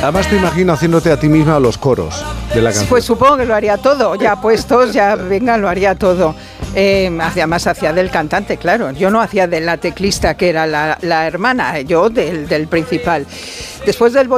Además te imagino haciéndote a ti misma los coros de la canción. Pues supongo que lo haría todo, ya puestos, ya venga, lo haría todo. Además hacía del cantante, claro. Yo no hacía de la teclista, que era la hermana, yo del principal. Después del